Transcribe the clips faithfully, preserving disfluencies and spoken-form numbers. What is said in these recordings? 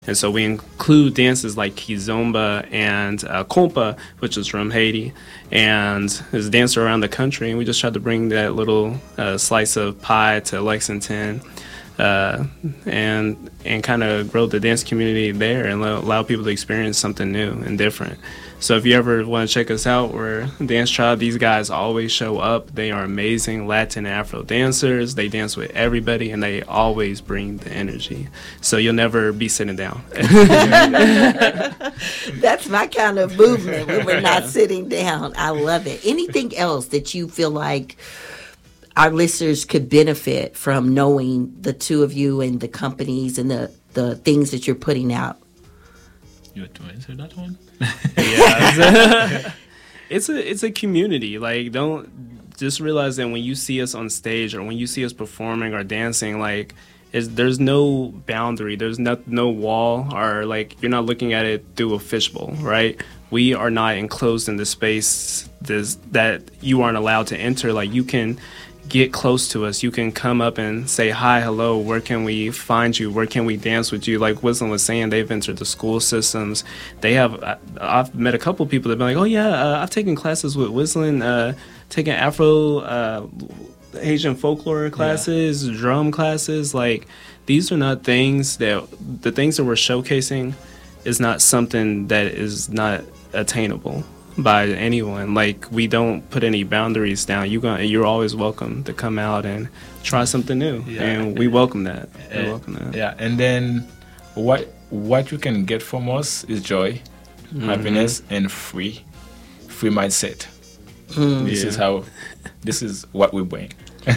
And so we include dances like kizomba and uh, compa, which is from Haiti, and is danced around the country. And we just tried to bring that little uh, slice of pie to Lexington, uh, and and kind of grow the dance community there and allow, allow people to experience something new and different. So if you ever want to check us out, we're Dance Tribe. These guys always show up. They are amazing Latin and Afro dancers. They dance with everybody, and they always bring the energy. So you'll never be sitting down. That's my kind of movement when we're not sitting down. I love it. Anything else that you feel like our listeners could benefit from knowing the two of you and the companies and the, the things that you're putting out? You want to answer that one? Yeah, it's a it's a community. Like, don't just realize that when you see us on stage or when you see us performing or dancing, like, it's, there's no boundary, there's no no wall, or like you're not looking at it through a fishbowl, right? We are not enclosed in the space this, that you aren't allowed to enter. Like, you can get close to us. You can come up and say hi, hello, where can we find you? Where can we dance with you? Like Wisdom was saying, they've entered the school systems. They have, I've met a couple people that have been like, oh yeah, uh, I've taken classes with Wisdom, uh, taken Afro, uh, Asian folklore classes, yeah. drum classes. Like, these are not things that, the things that we're showcasing is not something that is not attainable by anyone. Like, we don't put any boundaries down. You going you're always welcome to come out and try something new, yeah. and we welcome that. Uh, we welcome that. Yeah, and then what what you can get from us is joy, mm-hmm. happiness, and free, free mindset. Mm. This yeah. is how, this is what we bring.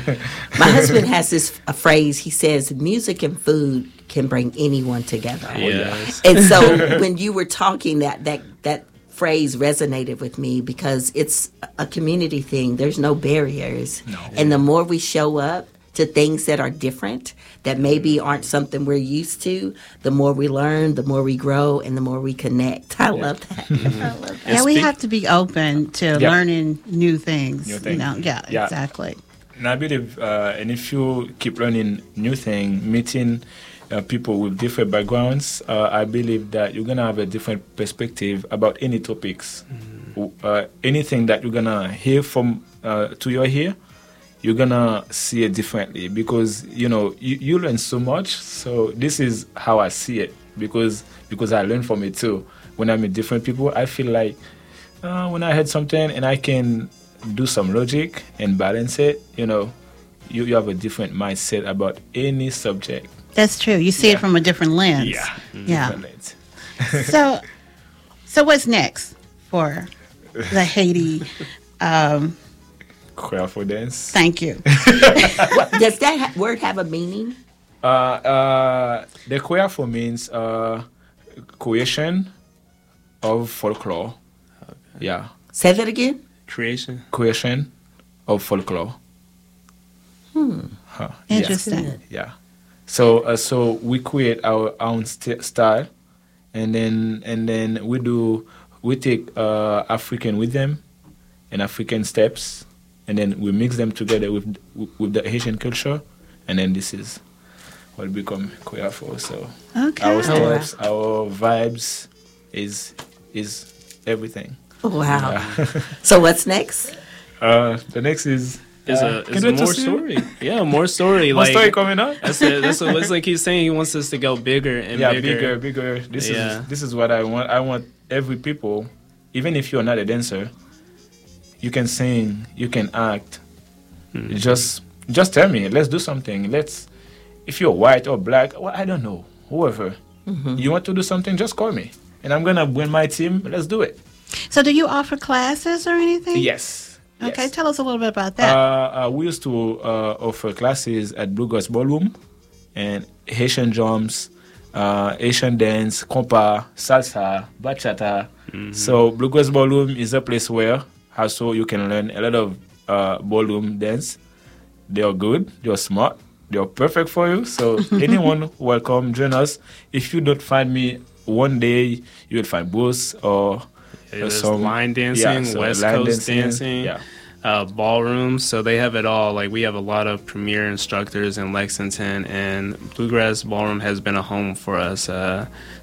My husband has this a phrase. He says, "Music and food can bring anyone together." Yes. And so when you were talking, that that that. phrase resonated with me because it's a community thing. There's no barriers. No. And the more we show up to things that are different, that maybe aren't something we're used to, the more we learn, the more we grow, and the more we connect. I love that. Mm-hmm. I love that. Yeah, we have to be open to yeah. learning new things. New things. You know? Yeah, yeah, exactly. And I believe, uh, and if you keep learning new things, meeting Uh, people with different backgrounds, uh, I believe that you're going to have a different perspective about any topics. Mm-hmm. Uh, anything that you're going to hear from uh, to your ear, you're going to see it differently because, you know, you, you learn so much. So this is how I see it because because I learn from it too. When I meet different people, I feel like uh, when I heard something and I can do some logic and balance it, you know, you, you have a different mindset about any subject. That's true. You see yeah. it from a different lens. Yeah. Yeah. Different lens. so, so what's next for the Haiti? Um, Choir for dance. Thank you. What, does that ha- word have a meaning? Uh, uh, the choir for means uh, creation of folklore. Okay. Yeah. Say that again. Creation. Creation of folklore. Hmm. Huh. Interesting. Yeah. yeah. So, uh, so we create our own st- style, and then and then we do we take uh, African rhythm and African steps, and then we mix them together with with the Haitian culture, and then this is what become choir for. So, okay. our steps, oh, wow. our vibes is is everything. Wow. Yeah. So what's next? Uh, the next is. Is uh, a, is a more story. Yeah, more story. More like, story coming up. That's, it, that's what Wesley keeps saying. He wants us to go bigger and yeah, bigger. bigger, bigger. This yeah. is this is what I want. I want every people, even if you're not a dancer, you can sing, you can act. Mm-hmm. Just just tell me. Let's do something. Let's. If you're white or black, well, I don't know. Whoever mm-hmm. you want to do something, just call me, and I'm gonna bring my team. Let's do it. So, do you offer classes or anything? Yes. Okay, yes. Tell us a little bit about that. Uh, uh, we used to uh, offer classes at Bluegrass Ballroom and Haitian drums, uh, Haitian dance, compa, salsa, bachata. Mm-hmm. So Bluegrass Ballroom is a place where also you can learn a lot of uh, ballroom dance. They are good, they are smart, they are perfect for you. So anyone welcome, join us. If you don't find me one day, you will find Bruce or Yeah, some line dancing, yeah, so West line Coast dancing, dancing. Yeah. uh, ballrooms. So they have it all. Like we have a lot of premier instructors in Lexington, and Bluegrass Ballroom has been a home for us. Uh,